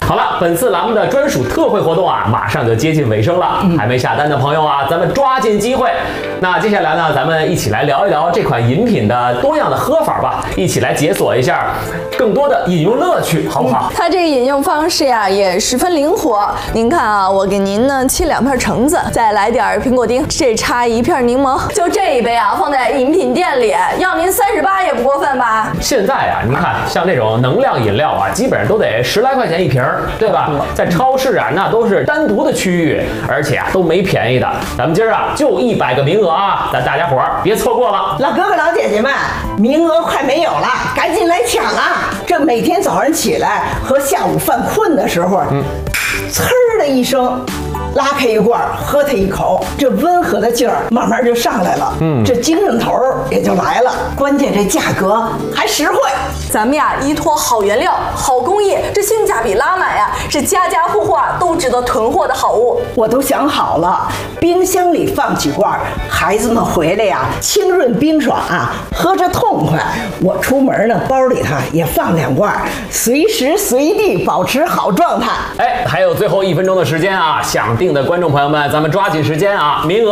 好了，本次栏目的专属特惠活动啊，马上就接近尾声了。还没下单的朋友啊，咱们抓紧机会。那接下来呢，咱们一起来聊一聊这款饮品的多样的喝法吧，一起来解锁一下更多的饮用乐趣，好不好？ 它这个饮用方式呀也十分灵活。您看啊，我给您呢切2片橙子，再来点苹果丁，这插1片柠檬，就这一杯啊，放在饮品店里，要您38也不过分吧？ 现在啊，您看像这种能量饮料啊，基本上都得10来块钱一瓶，对吧？在超市啊，那都是单独的区域，而且啊都没便宜的。咱们今儿啊就100个名额啊，咱大家伙儿别错过了。 老哥哥老姐姐们，名额快没有了，赶紧来抢啊！这每天早上起来和下午犯困的时候，呲儿的一声。拉开一罐，喝它一口，这温和的劲儿慢慢就上来了，这精神头也就来了。关键这价格还实惠， 咱们呀依托好原料、好工艺，这性价比拉满呀，是家家户户啊都值得囤货的好物。 我都想好了，冰箱里放几罐，孩子们回来呀清润冰爽啊，喝着痛快。我出门呢，包里头也放2罐，随时随地保持好状态。 哎，还有最后1分钟的时间啊，想订的观众朋友们，咱们抓紧时间啊，名额